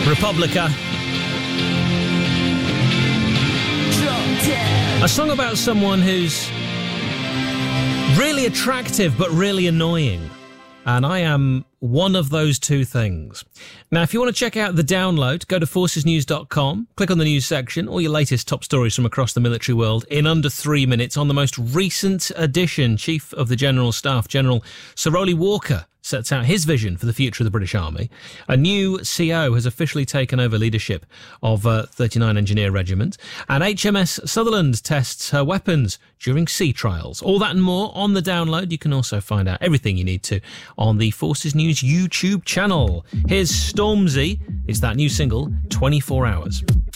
Republica. A song about someone who's really attractive but really annoying. And I am one of those two things. Now, if you want to check out the download, go to forcesnews.com, click on the news section, all your latest top stories from across the military world in under 3 minutes. On the most recent edition, Chief of the General Staff, General Sir Rowley Walker, sets out his vision for the future of the British Army. A new CO has officially taken over leadership of 39 Engineer Regiment, and HMS Sutherland tests her weapons during sea trials. All that and more on the download. You can also find out everything you need to on the Forces News YouTube channel. Here's Stormzy. It's that new single, 24 Hours.